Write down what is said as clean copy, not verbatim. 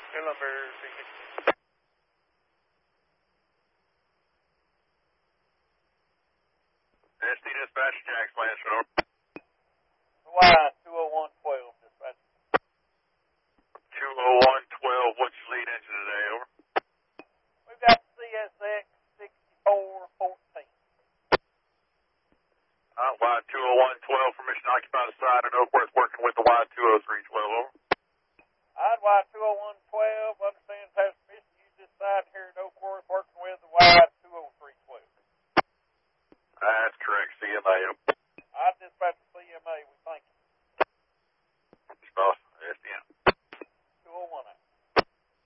Number 360. SD dispatch, Jack's Lansford, over. Y20112, dispatch. 20112, what's your lead engine today, over? We've got CSX 6414. Y20112, permission to occupy the side at Oakworth, working with the Y20312, over. Y20112, understand has permission to use this side here.